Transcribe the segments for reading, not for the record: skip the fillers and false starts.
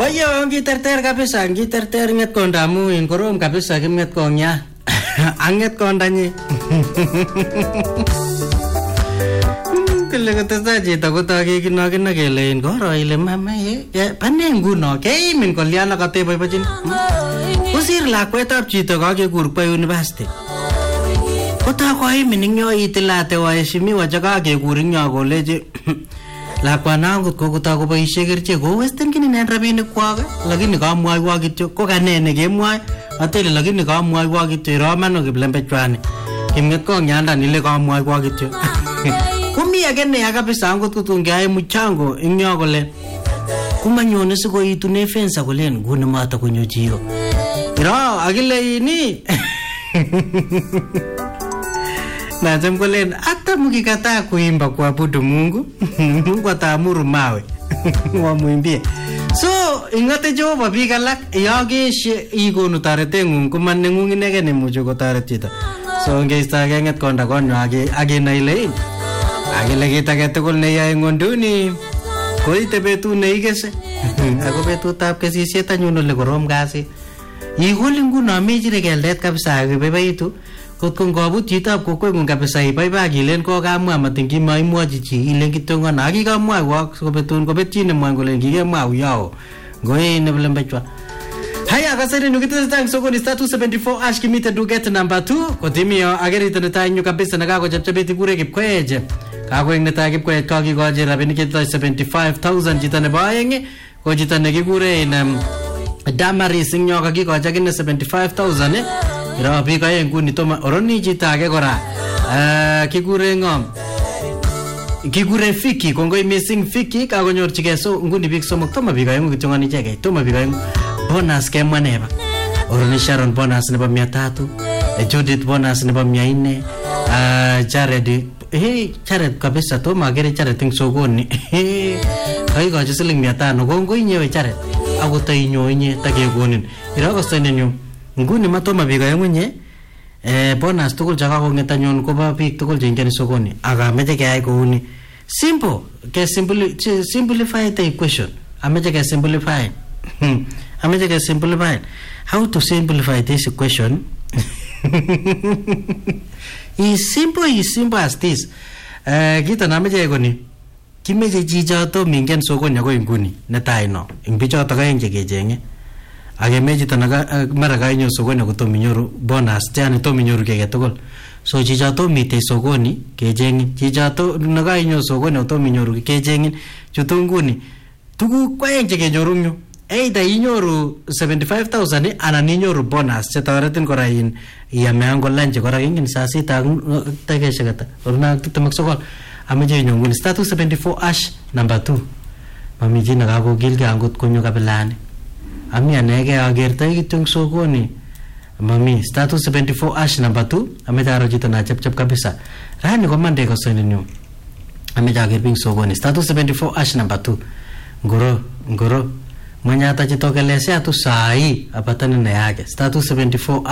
Oyo ngiterter kabisa, ngiterter nget kondamu in korom kabisa kimnget konya. Anget kondanyi. Kele kotesta chito kotoke kinokino kele in koro ile mama pane nguno keimin kolyan akateboibochin. Kosir lakwetab chito kakekur kwa university. Kotakoimin ing yo itilate waheshimiwa chakakekur ing yo koleji lakwanangu kokotakoboisie kerchek ko westen kini nen rabinik kwak lakini kamwoiwo kityo ko kanene kemwoi atele lakini kamwoiwo kityo romano kiplembechwani kimnget konyandan ile kamwoiwo kityo komi age ne kabisa angot kotungeyai muchango ing yo kole kumanyone sikoitune fensa kolen nguni mata konyo chiyo iro akile ini Najam kolen hata mkikataa kuimba kuabudu Mungu Mungu ataamuru mawe wamuimbie. So ingate Jehova biik alak yogeshe ikonu toretengung komanengung inege nemuche kotoret chito. So ngeistake nget konda konyo akinai ile akile kit age tugul neyoe ngonduni koite betut neikese ako betutab kesisiet anyun ole korom kasit. Ikul nguno mechire keldet kabisa akibebeitu kotko ngobut chitab kokwengung kabisa ibaibai ilen kokamwa matin kimaimwochi chi ilen kitongon akikamwa kobetun kobetchine mwan kole kikemwa uyao ngoe neblembechwa. Haya kasari nukitesang sokoni status 74 ash kimite duget number 2 kotimio agerito netai nyu kabisa nakakochepchepeti kure Kipkweje kakoeng netai Kipkweje kakikochi rabinik chito 75,000 chito nebo aeng ko chito nekikure Damaris ing nyo kakikochi akine 75,000 iro biik aeng nguni toma oroni chito age kora kikure ngom kikure Fiki kongoi missing Fiki kakonyorchigei so nguni biik somok toma biik aeng kityo ngani chege toma biik aeng bonus kemwa neba oroni Sharon bonus nebo 300 Judith bonus nebo 400 Jared Jared kabisa toma gere Jared ing sokoni kaikochi siling 500 kongoi nyewe Jared akotai nyoinye takekonin iro kostenenyu nguni matoma biik aeng nye bonus tugul chakakonget anyun koba biik tugul cheingen sokoni akameche keyai kouni simple ke simplify the equation ameche ke simplify how to simplify this equation is simple as this kita nameche koni kimeche chichoto mingen sokoni ako nguni netai no ing bichoto kaeng chekechenge agemeji tanaga mara kainyo sokoni kotominyoru bonus tani tominyoru kege tugul so chichato mite sokoni kejeng chichato nagainyo sokoni kotominyoru kejeng chutunguni tugu kwaeng chekenyoru nyu either inyoru 75,000 anan inyoru bonus chetoretin kora in yame ango lunch kora ingin saa sita takeshakata orna tutamak ameje nyonguni status 74 ash number 2 mamiji nagako gilge angot konyo kabilani ami anege agertai kitung sokoni mami status 74 ash number 2 ametaro jito na chep kabisa rani ko mande ko senenyo ameja agerbing sokoni status 74 ash number 2 ngoro manyata jito kelese atu sai apatani na yake status 74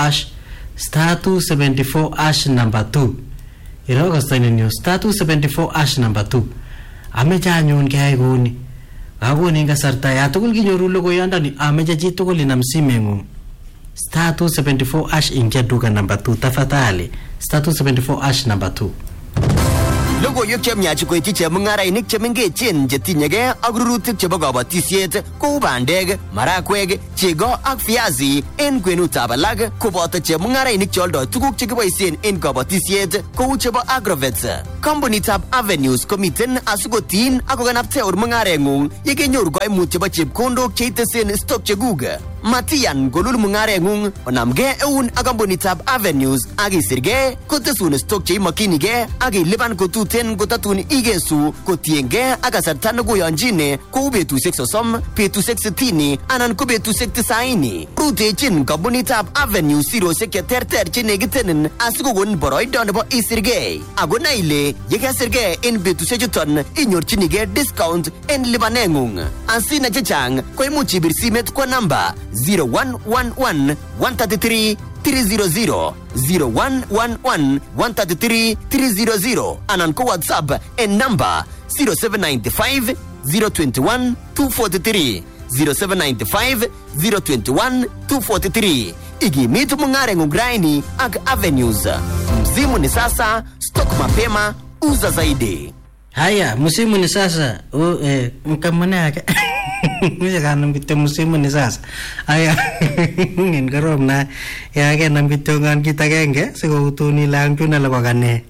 ash number 2 iro ko senenyo status 74 ash number 2 ameja anyun kai guni agoni ngasarta ya tugul kinyoru logoyandani ameje chi tugul ina msimengu status 74 ash inje duka number 2 tafadhali status 74 ash number 2 logoywek chemyachi koityi chemungarainik chemengechen chetinyegei ak rurutik chebo kabatisiet kou bandek, marakwek, chego ak viazi en kwenutab alak koboto chemungarainik cheoldoi tuguk chekiboisien en kabatisiet kou chebo Agrovets. Kompunitab Avenues komiten asikotin akokanapte mungarengung yekenyoru koimut chebo chepkondok cheitesen stock chekuk. Matiyan kolul mungarengung onamgei eun ak kompunitab Avenues akisirgei kotesun stock cheimakchinigei akilipan kotuten kotatun igesu kotiengei ak kasarta nekoyonjine kou betusiek 30, betusiek 60 anan ko betusiek 90. Rutechin kompunitab Avenues sirosiek cheterter chenekitenin asikokon boroindo nebo isirgei akonai ile yekesirgei en betusiek chuton inyorchinigei discount en lipanengung. Asina chechang koimuch ibir simet kwa namba 0111 133 300 0111 133 300 anan ko WhatsApp en number 0795 021 243 0795 021 243. Igimitu mungare ngugraini ak Avenues. Msimu ni sasa, stock mapema, uza zaidi. Haya, musimu ni sasa. Mkamane yake. Mwisho kanam kita musimu ni sasa. Haya, ngin karom na yake nam kitongan kita genge siko utuni lang tuna lawagane.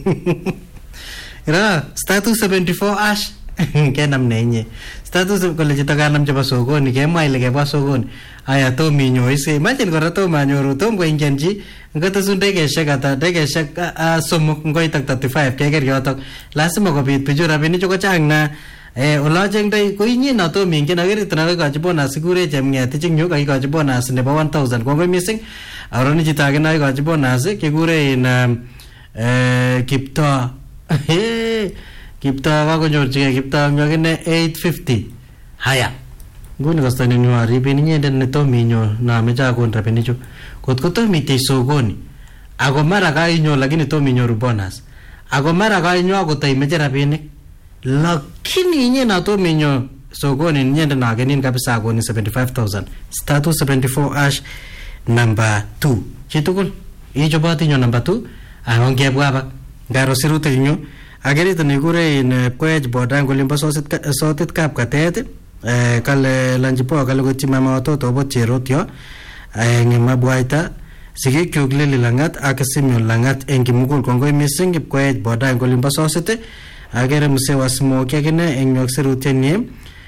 Ira status 74 ash kenam nenye. Status kole chito kanam chebo sokoni kemwa ile kebwa sokoni. Haya to minyo ise imagine kora to manyoru to ngo ingenji ngoto sundegeshek ata degeshek somok ngoitak 35 keker yotok lazima kobit bichu rabinik ko chang na olajeng dai ko inyi na to mingen agere tana ka bonus sigure chemnget chingyo ka bonus nebo 1000 ko missing aroni chito age na ka bonus kegure in kipto kipto ka konyorchige kipto ngene 850. Haya nguni kastani nywa ribini nyende neto minyo na meja kon rabini chu kot to mite sokoni ako mara ka inyo lakini to minyo bonus ako mara ka inyo ako tai meja rabini lakini nye na to minyo sokoni nyende na genin kabisa ko ni 75000 status 74 ash number 2 chitukul ijo bati nyo number 2 anonge bwaba ngaro sirute nyo agerito ni kure in kwej bodan kolimbo sotit kap katet kale lanjipo kale ko timama watoto bo cherotyo ngema bwaita sige kyoglele langat akasimyo langat engimugol kongo missing kwej bodan kolimbo sosit agere muse wasmo kegene enyok serutenie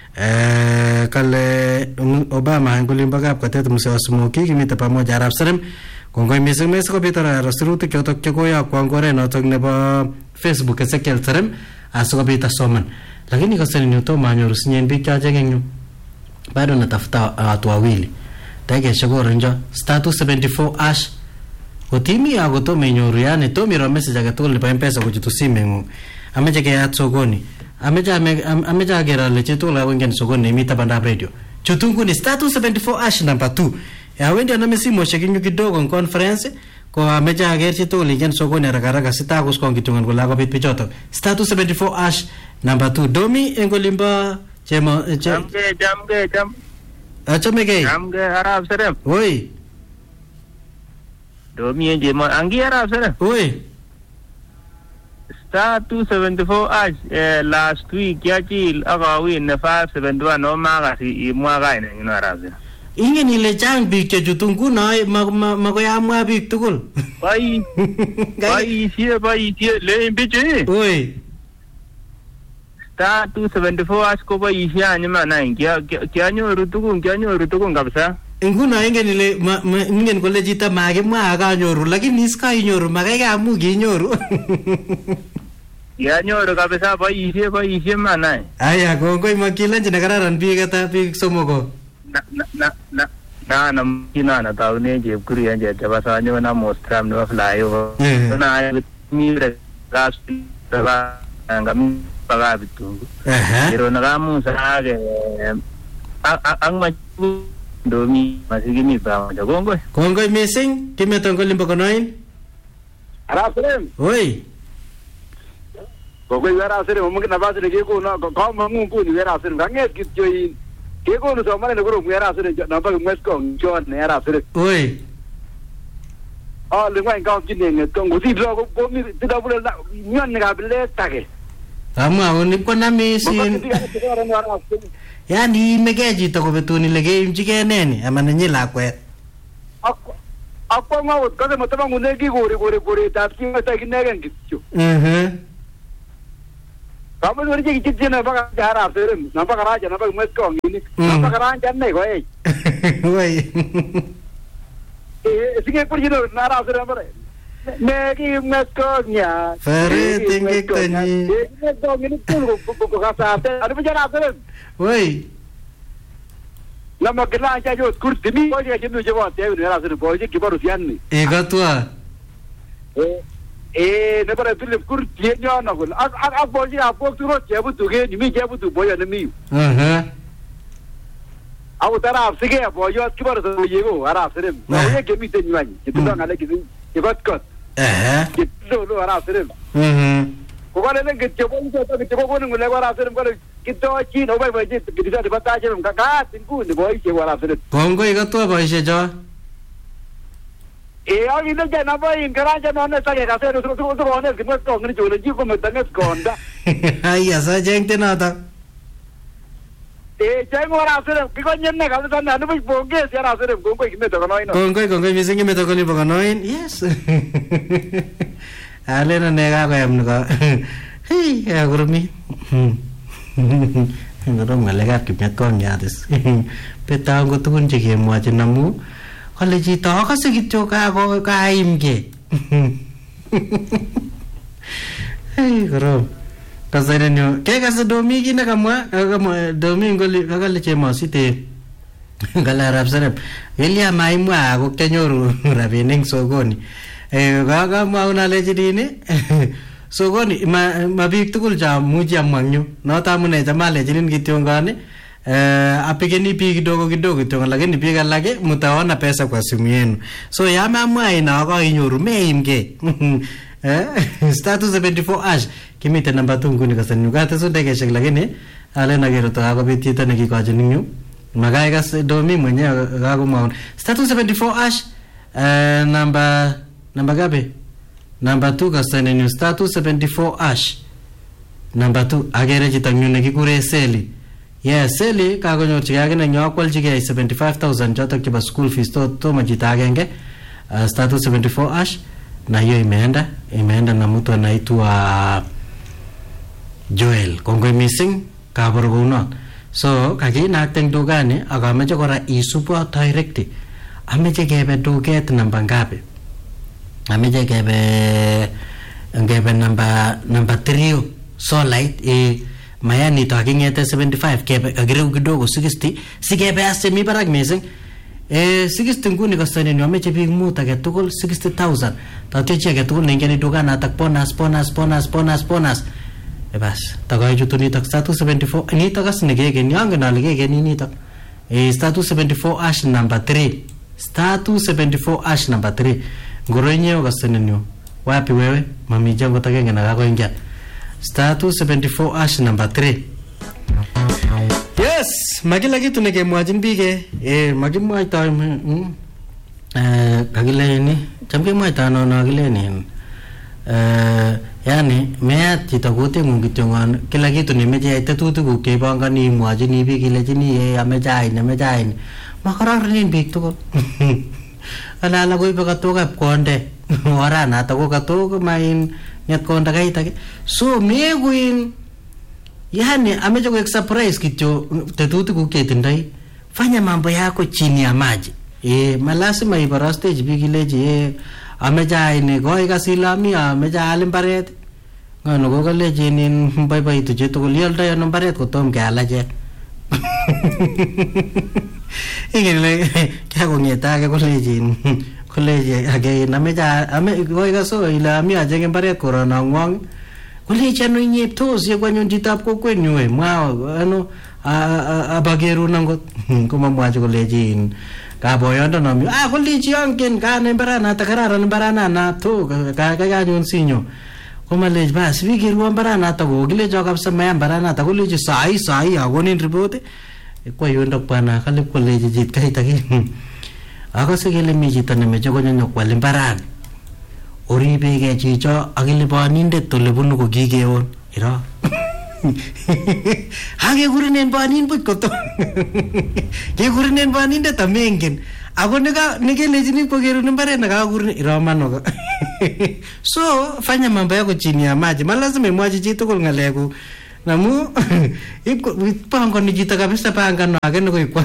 kale Obama ngolimbo kap katet muse wasmo kimita pamoja arab serem kongo missing mesko bitara rasiruti kyotok kyoya kwangore notok nebo Facebook Ezekiel serem asikobit asoman. Lakini kasani nyoto manyoru sinyen bik chache nyu bado natafuta watu wawili tege shagoro njo status 74 ash utimi agoto menyoru yani to miro message agatol pa mpesa kujitu simengu ameje ke at sokoni ameje agera leche to la wengen sokoni mita banda radio chutungu ni status 74 ash number 2 ya wende na mesimo shekinyu kidogo conference ko ameje agerchi to lingen sokoni raga sitakus ko kitungan ko lago bit pichoto status 74 ash number 2 domi engolimba chemo jamge achomege jamge arab serem oi domi enjemo angi arab serem oi status 74 ash last week yachi agawin 571 no magasi imwaga ina arab serem ingen ile chang bik che chutungu na makoyamwa bik tugul bai le biche oi status 74 ash ko bai sia nyama na kyanyoru tukun kabisa inguna ingen ile ingen kole chita makimwa akanyoru lakini iska inyoru makaiga amu kinyoru yanyoru kabisa boisie manai aya kongoi makilanji nakararan bik ata bik somoko na mkina taune jepkuri anje tabasa nyo na mostram no flyo na mire gas taba ngam paga bitungu pero nagamu sage ang machu domi masigi mi ba kongoi missing kimeton limbo konoin arasrem oi kongoi arasrem mo ngina basre ke ko na ko mo ngu ni arasrem ganget kitjoi ke ko no somale no guru arasrem na ba mesko jon ne arasrem oi le ngwan ka kinenge to ngusi lo ko mi tidabule na nyon ga bele tage ama oni kona misin yani megeji to ko betuni lege imjige neni amane nyila kwet akwa ngawut kaze mataba ngune ki gore tapki mata kinegen kitchu kamu nuri ki kitje na baga jara serem na baga raja na baga mesko ngini na baga ranja nei ko ei oi singe kurjino na ra serem bare Megi mesko nya fare tinge tani mesko ngini ko kasa ada bicara serem oi lama kila aja jo kurtini ko je jinu je wa te ni ra serem ko je kibaru sianni gatwa ne bara Philip kurti nyo na gol ak boji apok turo je butu ge ni mi je butu boya ne mi au tara sige boyo kibaru so yego ara serem na ye ke mi te nyani kitu ngale kitu ikot kitu lo ara serem ko wale ne ke je boji to ke ko ko ngule ara serem ko kitochin oboiboichi kipindi nebo tache mkakat nguni boisie wala sere kongoi katwa boisie cho akinde jana boin karanja none sake kasero sokone kimwe kongni chole jiko metanges konda aya sa jengte nata jengo wala sere kikonyenne kabisa na nubi bongesi ara sere kongoi kimeto konoino kongoi mising kimeto koni bokonoin yes alena nega koyam niko hey agurumi ngorom ngalekab kipnyat konyatis petango tugun chekemwochin amu kole chito akase kityo kaimge hey gorom kasarenyo kekase domi kine kamwa domi ngoli kakale chemosite ngalarab sarep elia maimwa ako kyanyoru rabinik sokoni kakamwa unalechini sokoni mabik tugul cha muji amwangyo noto amune chamalechinin kityongani apigeni pi kidogo kidogo lakini pi alake mtaona pesa kwa simu yenu so yamamwa ina ko inyoru meimge status 74 ash kimite namba 2 nguni kasanu gata so dekeshek lakini ale nagero to akobit chito nekikochin nyu magai kas domi mwenyewe kakomwaun status 74 ash namba gapi namba 2 kasanu status 74 ash namba 2 agere chito nyu nekikure Seli. Yes, Seli kakonyorchige akine nyokwalchige 75,000 chotok chebo school fees to majita agenge status 74 ash na hiyo imeenda na mtu anaitwa Joel. Kongoi missing kabur kuno. So kakinakten dukani akameche kora isubo direct. Ameche kebe duket namba ngapi? Ameche kebe namba 3 Solite mayani to akingete 75 kebe agireu kidogo 60 sikebe asemi barak missing 60 nguni kastani ni ameche big mut age tugul 60,000 tatye chi age tugul ningeni dukana tak bonus bas tagoy jutuni tak status 74 ni tagas negegen yangen ale gegen ni tak status 74 ash number 3 status 74 ash number 3 ngoronye kastani ni wapi wewe mami jango tagenge na kako ingia status 74 ash number 3 yes magila kitu nekemwachin bike magimwaita kakileni chamkemwaita no kileni yani meat chito kutingung kityongon kila kitu nemeche yai tetutikuk cheipangani imwachini biik ilechini ameche aini makararanen biik tugul alala koibe katokab konde oranato ko katok main nyat konda kaitake so mekuin yani ameche kuek surprise kityo tetutikuk chetindoi fanya mambo yako chini ya maji malasima ibarastechi biik ilechi ameche aini koi kasilami ameche aal mbaret ngano kokalechin boiboitu chitugul ioldoi ano mbaret kotom keal achek ingele kyakong'etake koleji age nameche koi kaso ile ami achek mbaret koronangwong koleji ano inyeptos yekwanyon chitab kokwenyu mwao ano abakerun angot komamwachi kolejin kaboyondonomi koleji angen kane mbaranato kararan mbarananato kakanyon sinyo komalech bas bikerwo mbaranato kokilecho kabisa maya mbaranato koleji sai akonin report kwayondok bwana kalip koleji chit kaitake akose kele mi chito nemeche konyo kwal mbarani oribeke chicho akilipanindet olebunu kokikeon iro hakekurinen banin buch koto kekurinen banindet amengen ako nikelechini kokerun mbaret nakakurinen iromanoko so fanya mambo yako chini ya maji malazima imwachi chitugul ng'alekuk namu pangani chito kabisa pangano ake nekoikwan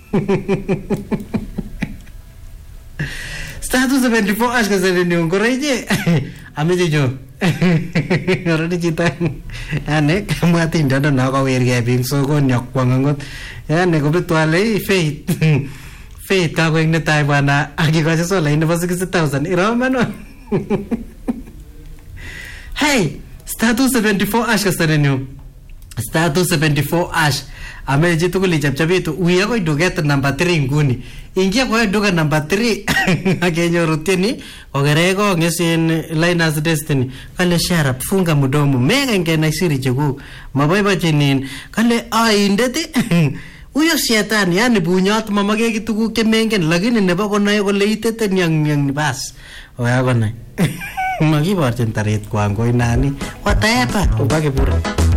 status 74 ash kasareni ngoroije ameche jo ngoroni chito ane kamwatindono nakawergei biik sokoni akwang angot yani kobetwale faith kakoek netai bwana akikochi solait nebo 60,000 iromano hey status 74 ash kasareni star 274 ash amechi tugul ichapchapitu uya koi duket number 3 nguni ingia kwa duka number 3 akenyoru tieni ogereko ngesin Linus Destiny kale sharap funga mudomo mega ngena siri chegu maboibochinin kale aindeti uyo shetani yani bunyot mamage kituguk kemengen lakini nebo konae kole itete nyang bas oya konai makiborchin taret kwango inani whatever ubake bure